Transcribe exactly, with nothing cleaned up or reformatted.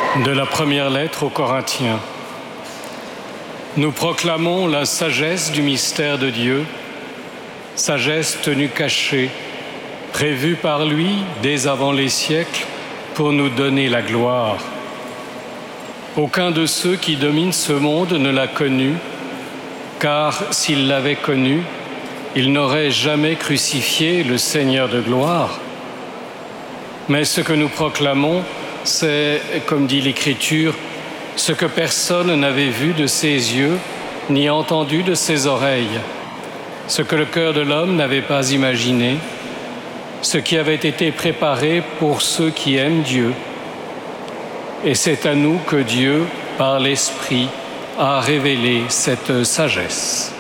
De la première lettre aux Corinthiens. Nous proclamons la sagesse du mystère de Dieu, sagesse tenue cachée, prévue par lui dès avant les siècles pour nous donner la gloire. Aucun de ceux qui dominent ce monde ne l'a connu, car s'il l'avait connu, il n'aurait jamais crucifié le Seigneur de gloire. Mais ce que nous proclamons, c'est, comme dit l'Écriture, ce que personne n'avait vu de ses yeux, ni entendu de ses oreilles, ce que le cœur de l'homme n'avait pas imaginé, ce qui avait été préparé pour ceux qui aiment Dieu. Et c'est à nous que Dieu, par l'Esprit, a révélé cette sagesse.